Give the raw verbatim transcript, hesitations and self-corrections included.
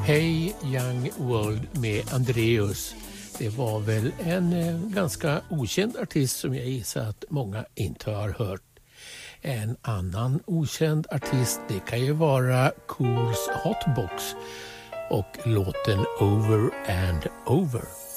Hey Young World med Andreas. Det var väl en eh, ganska okänd artist som jag gissar att många inte har hört. En annan okänd artist, det kan ju vara Cools Hotbox och låten Over and Over.